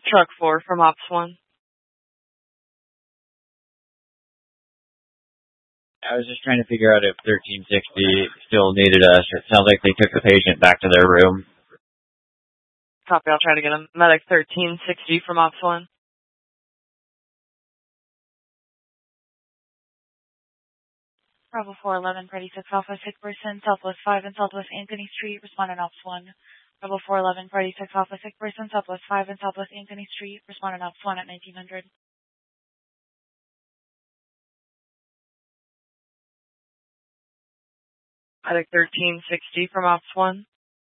Truck 4 from Ops 1. I was just trying to figure out if 1360 still needed us. It sounds like they took the patient back to their room. Copy, I'll try to get him. Medic 1360 from Ops 1. Bravo 411, Party 6 Alpha, sick person, Southwest 5 and Southwest Anthony Street, respond on Ops 1. Bravo 411, Party 6 Alpha, sick person, Southwest 5 and Southwest Anthony Street, respond on Ops 1 at 1900. Medic 1360 from Ops 1.